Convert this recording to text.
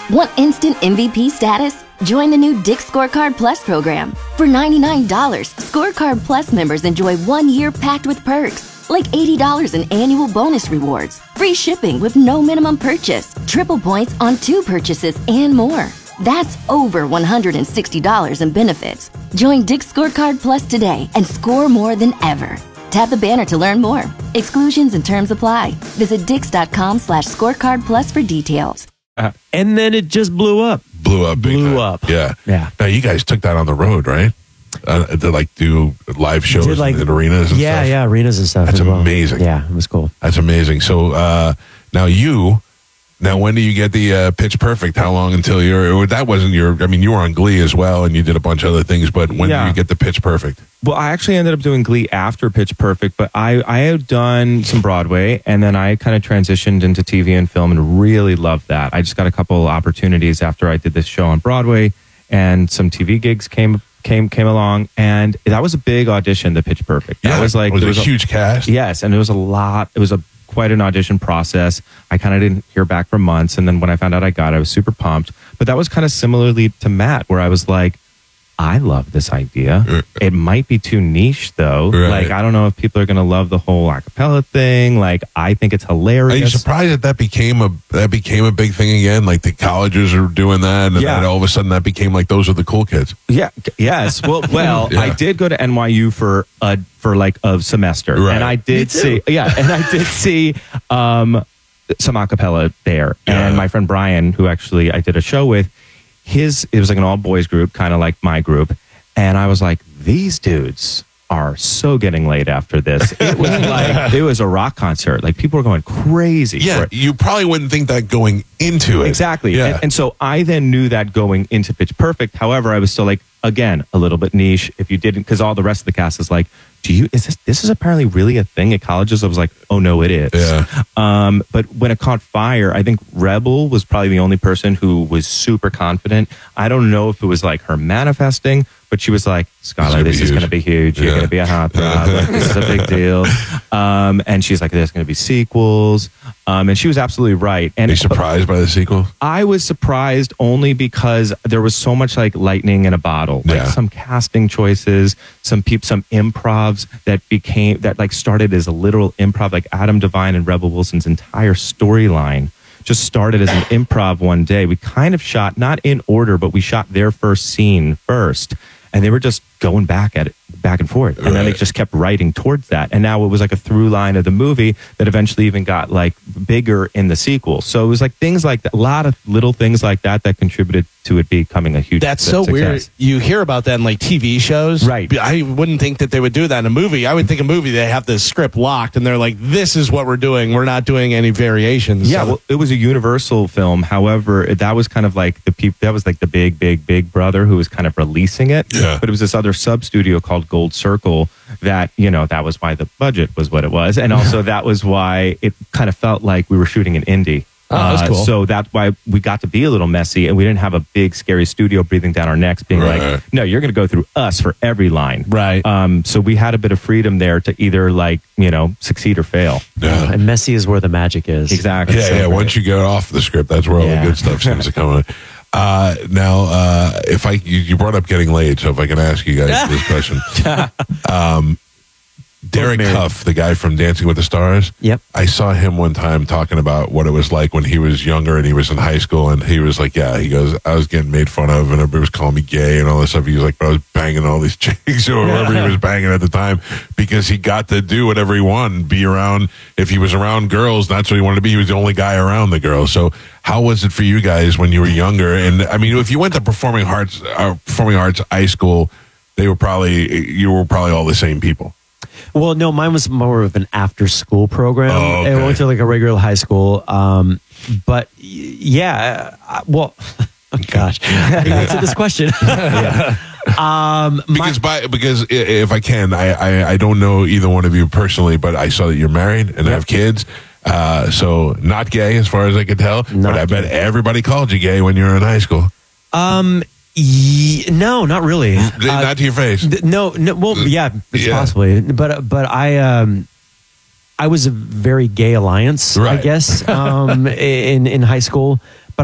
Want instant MVP status? Join the new Dick's Scorecard Plus program. For $99, Scorecard Plus members enjoy 1 year packed with perks, like $80 in annual bonus rewards, free shipping with no minimum purchase, triple points on 2 purchases, and more. That's over $160 in benefits. Join Dick's Scorecard Plus today and score more than ever. Tap the banner to learn more. Exclusions and terms apply. Visit dix.com/scorecard plus for details. And then it just blew up. Blew up. Yeah. Now, you guys took that on the road, right? To like do live shows in arenas and stuff? Yeah, arenas and stuff. That's amazing. Yeah, it was cool. That's amazing. So now when do you get the Pitch Perfect? How long until that wasn't your, I mean, you were on Glee as well and you did a bunch of other things, but when do you get the Pitch Perfect? Well, I actually ended up doing Glee after Pitch Perfect, but I had done some Broadway and then I kind of transitioned into TV and film and really loved that. I just got a couple opportunities after I did this show on Broadway and some TV gigs came along, and that was a big audition, the Pitch Perfect. That was like, it was a huge cast. Yes, and it was a lot. It was quite an audition process. I kind of didn't hear back for months, and then when I found out I was super pumped. But that was kind of similarly to Matt, where I was like, I love this idea. It might be too niche, though. Right. Like, I don't know if people are going to love the whole acapella thing. Like, I think it's hilarious. Are you surprised that became a big thing again? Like the colleges are doing that, and then all of a sudden that became like those are the cool kids. Yeah. Yes. Well, Yeah. I did go to NYU for like a semester, right. and I did see some acapella there. Yeah. And my friend Brian, who actually I did a show with, it was like an all boys group, kind of like my group, and I was like, these dudes are so getting laid after this. It was like it was a rock concert. Like people were going crazy. Yeah, for it. you probably wouldn't think that going into it. Exactly. Yeah. And so I then knew that going into Pitch Perfect. However, I was still like, again, a little bit niche. If you didn't, because all the rest of the cast is like, this is apparently really a thing at colleges? I was like, oh no, it is. Yeah. But when it caught fire, I think Rebel was probably the only person who was super confident. I don't know if it was like her manifesting, but she was like, Skylar, this is going to be huge. You're going to be a hot rod. Like, this is a big deal. And she's like, there's going to be sequels. And she was absolutely right. And Are you surprised by the sequel? I was surprised only because there was so much like lightning in a bottle, like some casting choices, some improvs that like started as a literal improv, like Adam Devine and Rebel Wilson's entire storyline just started as an improv one day. We kind of shot, not in order, but we shot their first scene first. And they were just going back and forth. And then they just kept writing towards that. And now it was like a through line of the movie that eventually even got like bigger in the sequel. So it was like things like that, a lot of little things like that contributed to it becoming a huge success. Weird. You hear about that in like TV shows. Right. I wouldn't think that they would do that in a movie. I would think a movie, they have the script locked and they're like, this is what we're doing. We're not doing any variations. Yeah, well, it was a Universal film. However, that was kind of like that was like the big brother who was kind of releasing it. Yeah. But it was this other sub studio called Gold Circle that, that was why the budget was what it was. And also that was why it kind of felt like we were shooting an indie. Oh, that's cool. So that's why we got to be a little messy and we didn't have a big scary studio breathing down our necks being like, no, you're going to go through us for every line. Right. So we had a bit of freedom there to either succeed or fail. Yeah. And messy is where the magic is. Exactly. Yeah. Once you get off the script, that's where all the good stuff seems to come in. Now, you brought up getting laid, so if I can ask you guys this question. Derek Huff, the guy from Dancing with the Stars. Yep. I saw him one time talking about what it was like when he was younger and he was in high school, and he was like, he goes, I was getting made fun of and everybody was calling me gay and all this stuff. He was like, but I was banging all these chicks or whoever he was banging at the time because he got to do whatever he wanted, be around. If he was around girls, that's what he wanted to be. He was the only guy around the girls. So how was it for you guys when you were younger? And I mean, if you went to performing arts high school, you were probably all the same people. Well, no, mine was more of an after-school program. Oh, okay. I went to like a regular high school. But yeah, well, oh gosh, how do you answer this question? Because if I can, I don't know either one of you personally, but I saw that you're married and have kids. So not gay as far as I could tell. But I bet everybody called you gay when you were in high school. No, not really. Not to your face. No. Well, yeah, it's possibly. But I was a very gay alliance, I guess, in high school.